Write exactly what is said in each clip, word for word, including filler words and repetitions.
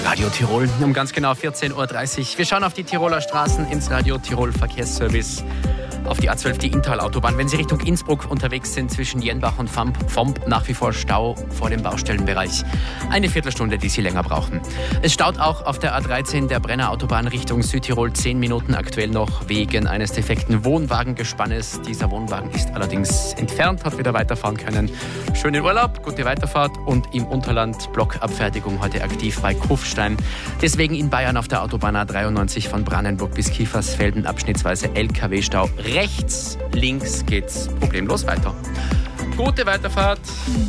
Radio Tirol um ganz genau vierzehn Uhr dreißig. Wir schauen auf die Tiroler Straßen ins Radio Tirol Verkehrsservice. Auf die A zwölf, die Inntal-Autobahn. Wenn Sie Richtung Innsbruck unterwegs sind, zwischen Jenbach und Vomp, nach wie vor Stau vor dem Baustellenbereich. Eine Viertelstunde, die Sie länger brauchen. Es staut auch auf der A dreizehn, der Brenner Autobahn Richtung Südtirol. Zehn Minuten aktuell noch wegen eines defekten Wohnwagengespannes. Dieser Wohnwagen ist allerdings entfernt, hat wieder weiterfahren können. Schönen Urlaub, gute Weiterfahrt und im Unterland Blockabfertigung heute aktiv bei Kufstein. Deswegen in Bayern auf der Autobahn A dreiundneunzig von Brannenburg bis Kiefersfelden abschnittsweise L K W-Stau. Rechts, links geht's problemlos weiter. Gute Weiterfahrt.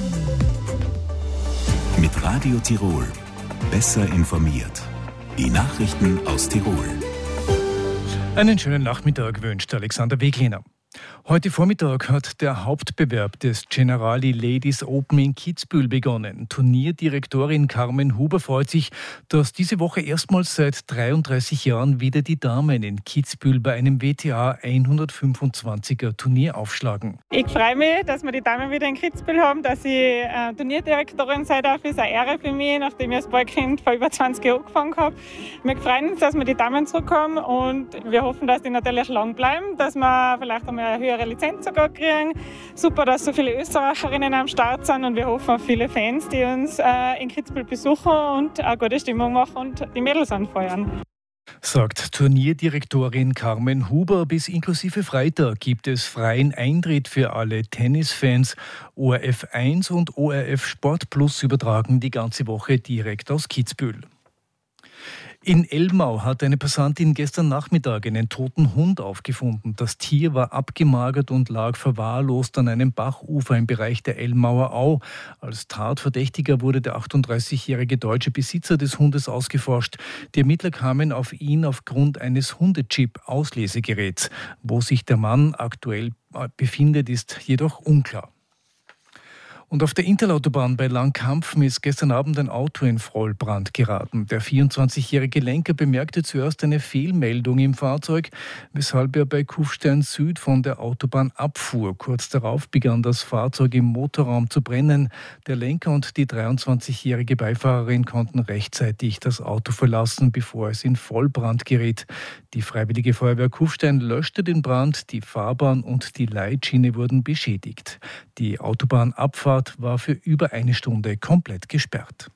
Mit Radio Tirol. Besser informiert. Die Nachrichten aus Tirol. Einen schönen Nachmittag wünscht Alexander Wegliner. Heute Vormittag hat der Hauptbewerb des Generali Ladies Open in Kitzbühel begonnen. Turnierdirektorin Carmen Huber freut sich, dass diese Woche erstmals seit dreiunddreißig Jahren wieder die Damen in Kitzbühel bei einem W T A hundertfünfundzwanziger Turnier aufschlagen. Ich freue mich, dass wir die Damen wieder in Kitzbühel haben, dass ich äh, Turnierdirektorin sein darf. Das ist eine Ehre für mich, nachdem ich als Ballkind vor über zwanzig Jahren angefangen habe. Wir freuen uns, dass wir die Damen zurückkommen und wir hoffen, dass die natürlich lang bleiben, dass wir vielleicht einmal eine höhere Lizenz sogar kriegen. Super, dass so viele Österreicherinnen am Start sind und wir hoffen auf viele Fans, die uns äh, in Kitzbühel besuchen und eine gute Stimmung machen und die Mädels anfeuern. Sagt Turnierdirektorin Carmen Huber. Bis inklusive Freitag gibt es freien Eintritt für alle Tennisfans. O R F eins und O R F Sport Plus übertragen die ganze Woche direkt aus Kitzbühel. In Elmau hat eine Passantin gestern Nachmittag einen toten Hund aufgefunden. Das Tier war abgemagert und lag verwahrlost an einem Bachufer im Bereich der Elmauer Au. Als Tatverdächtiger wurde der achtunddreißigjährige deutsche Besitzer des Hundes ausgeforscht. Die Ermittler kamen auf ihn aufgrund eines Hundechip-Auslesegeräts. Wo sich der Mann aktuell befindet, ist jedoch unklar. Und auf der Inntal-Autobahn bei Langkampfen ist gestern Abend ein Auto in Vollbrand geraten. Der vierundzwanzigjährige Lenker bemerkte zuerst eine Fehlmeldung im Fahrzeug, weshalb er bei Kufstein Süd von der Autobahn abfuhr. Kurz darauf begann das Fahrzeug im Motorraum zu brennen. Der Lenker und die dreiundzwanzigjährige Beifahrerin konnten rechtzeitig das Auto verlassen, bevor es in Vollbrand geriet. Die Freiwillige Feuerwehr Kufstein löschte den Brand, die Fahrbahn und die Leitschiene wurden beschädigt. Die Autobahnabfahrt war für über eine Stunde komplett gesperrt.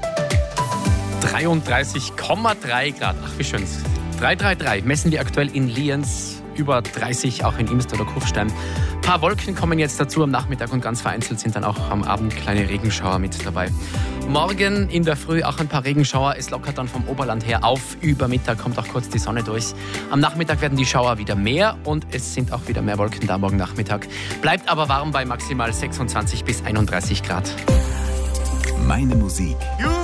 dreiunddreißig Komma drei Grad. Ach, wie schön. drei drei drei messen wir aktuell in Lienz. Über dreißig auch in Imst oder Kufstein. Ein paar Wolken kommen jetzt dazu am Nachmittag und ganz vereinzelt sind dann auch am Abend kleine Regenschauer mit dabei. Morgen in der Früh auch ein paar Regenschauer. Es lockert dann vom Oberland her auf. Über Mittag kommt auch kurz die Sonne durch. Am Nachmittag werden die Schauer wieder mehr und es sind auch wieder mehr Wolken da morgen Nachmittag. Bleibt aber warm bei maximal sechsundzwanzig bis einunddreißig Grad. Meine Musik.